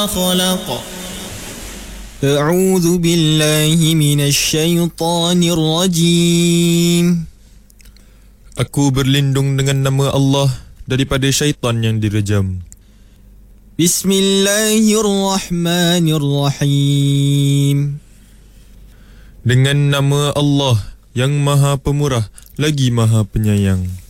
خلق أعوذ بالله من الشيطان الرجيم. Aku berlindung dengan nama Allah daripada syaitan yang direjam. Bismillahirrahmanirrahim. Dengan nama Allah yang Maha Pemurah lagi Maha Penyayang.